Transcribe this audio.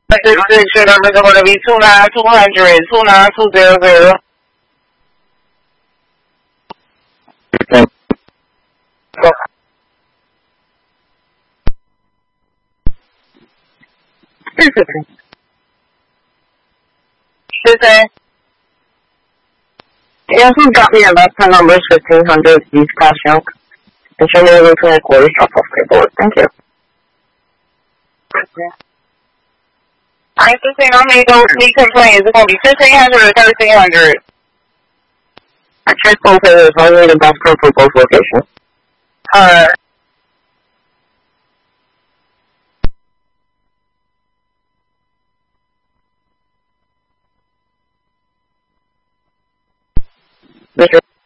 Your numbers are going to be 29200, 29200. Yeah, who got me a left hand number 1500 East Class Young? And show me over to quarters drop off paperwork. Thank you. I'm just saying, I'm going to go sneak complaints. It's going to be 1500 or 1300. I checked both areas. I need a bus code for both locations. Mr.